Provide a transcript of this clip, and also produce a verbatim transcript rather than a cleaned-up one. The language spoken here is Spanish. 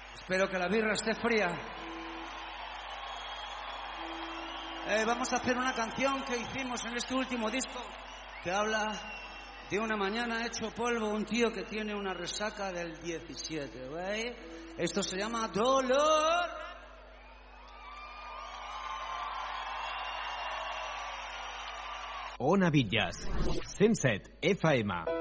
Espero que la birra esté fría. Eh, vamos a hacer una canción que hicimos en este último disco que habla de una mañana hecho polvo, un tío que tiene una resaca del diecisiete, ¿veis? Esto se llama Dolor. Ona Villas, cent set F M.